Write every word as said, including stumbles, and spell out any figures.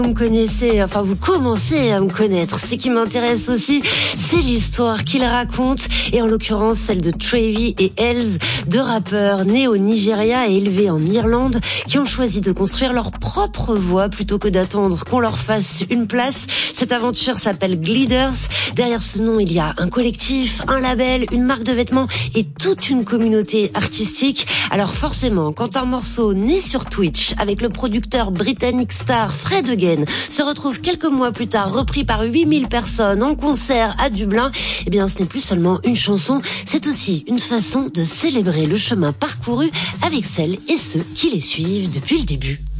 Vous me connaissez, enfin vous commencez à me connaître. Ce qui m'intéresse aussi, c'est l'histoire qu'il raconte, et en l'occurrence celle de Travie et Helz, deux rappeurs nés au Nigeria et élevés en Irlande, qui ont choisi de construire leur propre voie plutôt que d'attendre qu'on leur fasse une place. Cette aventure s'appelle Gliders. Derrière ce nom, il y a un collectif, un label, une marque de vêtements et toute une communauté artistique. Alors forcément, quand un morceau né sur Twitch avec le producteur britannique star Fred Again se retrouve quelques mois plus tard repris par huit mille personnes en concert à Dublin, eh bien ce n'est plus seulement une chanson, c'est aussi une façon de célébrer le chemin parcouru avec celles et ceux qui les suivent depuis le début.